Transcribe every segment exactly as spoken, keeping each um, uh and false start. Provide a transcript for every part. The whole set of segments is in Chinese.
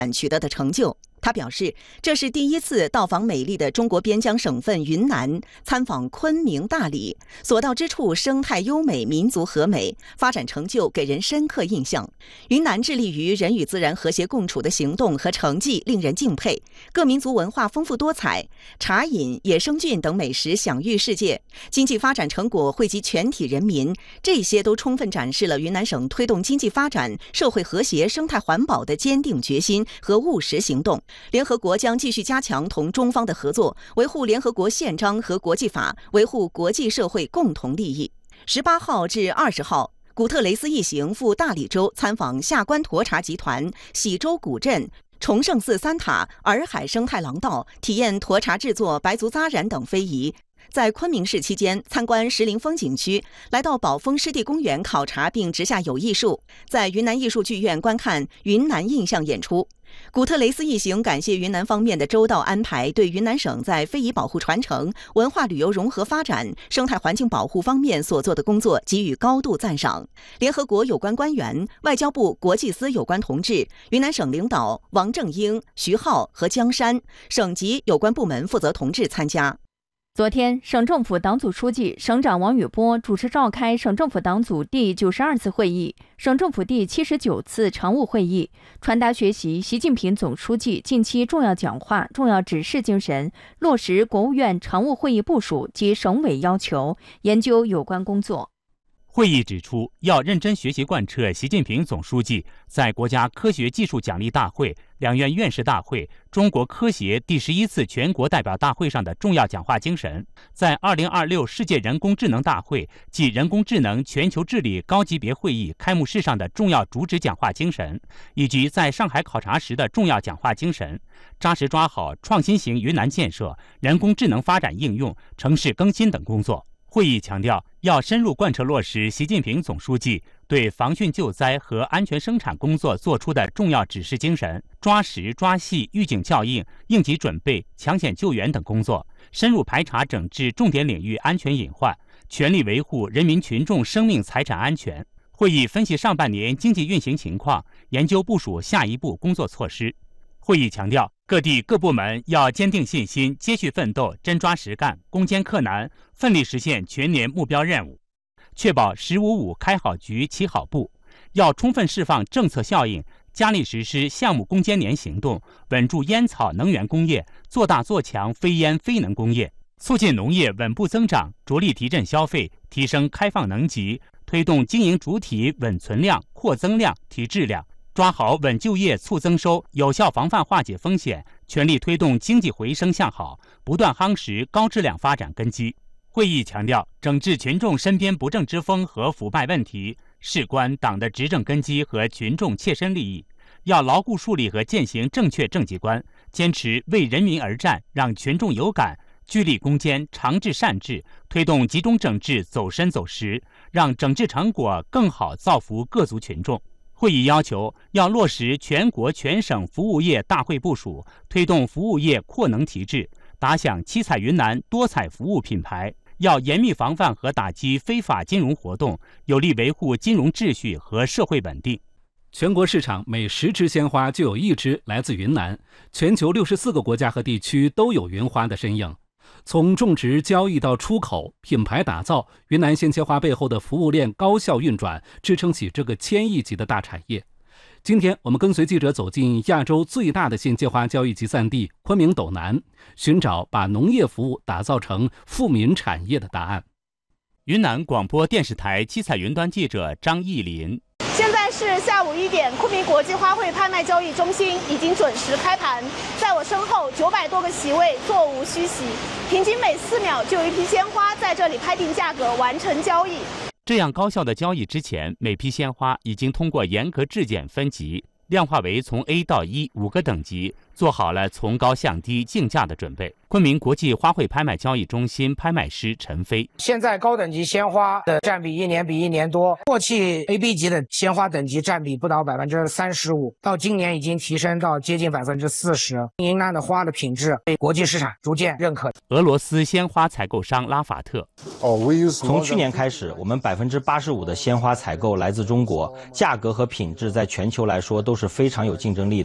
取得的成就。他表示，这是第一次到访美丽的中国边疆省份云南，参访昆明、大理，所到之处生态优美，民族和美，发展成就给人深刻印象。云南致力于人与自然和谐共处的行动和成绩令人敬佩，各民族文化丰富多彩，茶饮、野生菌等美食享誉世界，经济发展成果惠及全体人民，这些都充分展示了云南省推动经济发展、社会和谐、生态环保的坚定决心和务实行动。联合国将继续加强同中方的合作，维护联合国宪章和国际法，维护国际社会共同利益。十八号至二十号，古特雷斯一行赴大理州参访下关沱茶集团、喜洲古镇、崇圣寺三塔、洱海生态廊道，体验沱茶制作、白族扎染等非遗。在昆明市期间，参观石林风景区，来到宝丰湿地公园考察并植下有艺树，在云南艺术剧院观看云南印象演出。古特雷斯一行感谢云南方面的周到安排，对云南省在非遗保护传承、文化旅游融合发展、生态环境保护方面所做的工作给予高度赞赏。联合国有关官员、外交部国际司有关同志、云南省领导王正英、徐浩和江山，省级有关部门负责同志参加。 昨天，省政府党组书记、省长王宇波主持召开省政府党组第九十二次会议、省政府第七十九次常务会议，传达学习习近平总书记近期重要讲话、重要指示精神，落实国务院常务会议部署及省委要求，研究有关工作。 会议指出，要认真学习贯彻习近平总书记在国家科学技术奖励大会、两院院士大会、中国科协第十一次全国代表大会上的重要讲话精神，在二零二六世界人工智能大会暨人工智能全球治理高级别会议开幕式上的重要主旨讲话精神，以及在上海考察时的重要讲话精神，扎实抓好创新型云南建设、人工智能发展应用、城市更新等工作。会议强调，要深入贯彻落实习近平总书记对防汛救灾和安全生产工作作出的重要指示精神，抓实抓细预警效应、应急准备、抢险救援等工作，深入排查整治重点领域安全隐患，全力维护人民群众生命财产安全。会议分析上半年经济运行情况，研究部署下一步工作措施。会议强调，各地各部门要坚定信心，接续奋斗，真抓实干，攻坚克难，奋力实现全年目标任务，确保“十五五”开好局、起好步。要充分释放政策效应，加力实施项目攻坚年行动，稳住烟草能源工业，做大做强非烟非能工业，促进农业稳步增长，着力提振消费，提升开放能级，推动经营主体稳存量、扩增量、提质量。抓好稳就业、促增收，有效防范化解风险，全力推动经济回升向好，不断夯实高质量发展根基。会议强调，整治群众身边不正之风和腐败问题，事关党的执政根基和群众切身利益，要牢固树立和践行正确政绩观，坚持为人民而战，让群众有感，聚力攻坚，长治善治，推动集中整治走深走实，让整治成果更好造福各族群众。会议要求，要落实全国全省服务业大会部署，推动服务业扩能提质，打响七彩云南多彩服务品牌。要严密防范和打击非法金融活动，有力维护金融秩序和社会稳定。 全国市场每十枝鲜花就有一枝来自云南，全球六十四个国家和地区都有云花的身影。从种植、交易到出口、品牌打造，云南鲜切花背后的服务链高效运转，支撑起这个千亿级的大产业。今天，我们跟随记者走进亚洲最大的鲜切花交易集散地昆明斗南，寻找把农业服务打造成富民产业的答案。 云南广播电视台七彩云端记者张艺林。 现在是下午一点，昆明国际花卉拍卖交易中心已经准时开盘。在我身后，九百多个席位座无虚席，平均每四秒就有一批鲜花在这里拍定价格，完成交易。 这样高效的交易之前，每批鲜花已经通过严格质检分级，量化为从 A 到 E 五个等级，做好了从高向低竞价的准备。昆明国际花卉拍卖交易中心拍卖师陈飞： 现在高等级鲜花的占比一年比一年多，过去 A B 级的鲜花等级占比不到百分之三十五，到今年已经提升到接近百分之四十。云南的花的品质被国际市场逐渐认可。 俄罗斯鲜花采购商拉法特： 从去年开始，我们百分之八十五的鲜花采购来自中国，价格和品质在全球来说都是非常有竞争力的。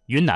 云南。